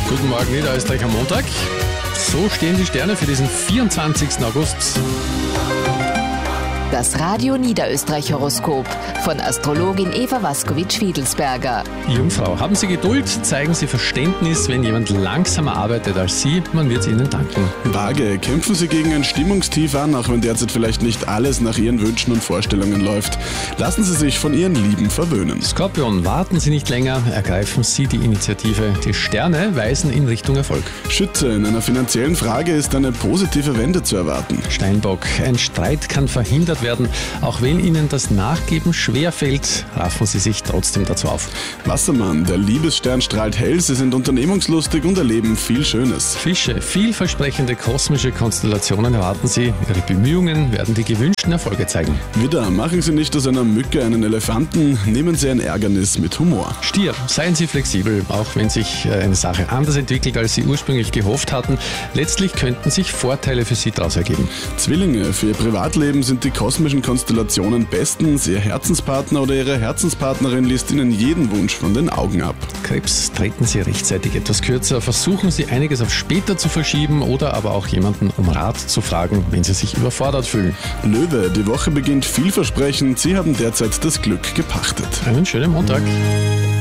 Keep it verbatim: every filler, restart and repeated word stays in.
Guten Morgen, Niederösterreich am Montag. So stehen die Sterne für diesen vierundzwanzigsten August. Das Radio Niederösterreich Horoskop von Astrologin Eva Waskowitsch-Fiedelsberger. Jungfrau, haben Sie Geduld, zeigen Sie Verständnis, wenn jemand langsamer arbeitet als Sie, man wird es Ihnen danken. Waage, kämpfen Sie gegen ein Stimmungstief an, auch wenn derzeit vielleicht nicht alles nach Ihren Wünschen und Vorstellungen läuft. Lassen Sie sich von Ihren Lieben verwöhnen. Skorpion, warten Sie nicht länger, ergreifen Sie die Initiative. Die Sterne weisen in Richtung Erfolg. Schütze, in einer finanziellen Frage ist eine positive Wende zu erwarten. Steinbock, ein Streit kann verhindert werden. Auch wenn Ihnen das Nachgeben schwer fällt, raffen Sie sich trotzdem dazu auf. Wassermann, der Liebesstern strahlt hell, Sie sind unternehmungslustig und erleben viel Schönes. Fische, vielversprechende kosmische Konstellationen erwarten Sie. Ihre Bemühungen werden die gewünschten Erfolge zeigen. Widder, machen Sie nicht aus einer Mücke einen Elefanten, nehmen Sie ein Ärgernis mit Humor. Stier, seien Sie flexibel, auch wenn sich eine Sache anders entwickelt, als Sie ursprünglich gehofft hatten. Letztlich könnten sich Vorteile für Sie daraus ergeben. Zwillinge, für Ihr Privatleben sind die kosmischen Konstellationen bestens. Ihr Herzenspartner oder Ihre Herzenspartnerin liest Ihnen jeden Wunsch von den Augen ab. Krebs, treten Sie rechtzeitig etwas kürzer, versuchen Sie einiges auf später zu verschieben oder aber auch jemanden um Rat zu fragen, wenn Sie sich überfordert fühlen. Löwe, die Woche beginnt vielversprechend, Sie haben derzeit das Glück gepachtet. Einen schönen Montag.